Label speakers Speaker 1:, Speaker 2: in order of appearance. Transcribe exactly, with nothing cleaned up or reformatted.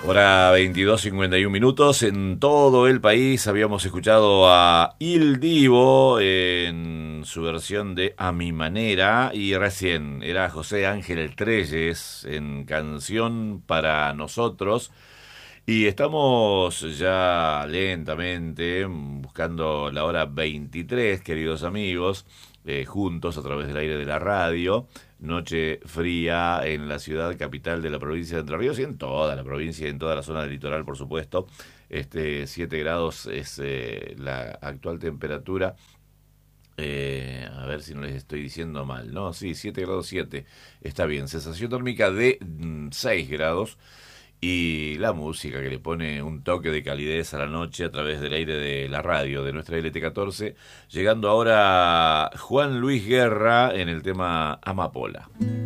Speaker 1: Hora veintidós cincuenta y uno minutos. En todo el país habíamos escuchado a Il Divo en su versión de A Mi Manera, y recién era José Ángel Trelles en Canción para Nosotros. Y estamos ya lentamente buscando la hora veintitrés, queridos amigos, eh, juntos a través del aire de la radio. Noche fría en la ciudad capital de la provincia de Entre Ríos y en toda la provincia y en toda la zona del litoral, por supuesto. Este, siete grados es eh, la actual temperatura. Eh, a ver si no les estoy diciendo mal, ¿no? Sí, siete grados siete. Está bien. Sensación térmica de mm, seis grados. Y la música que le pone un toque de calidez a la noche a través del aire de la radio de nuestra L T catorce. Llegando ahora Juan Luis Guerra en el tema Amapola.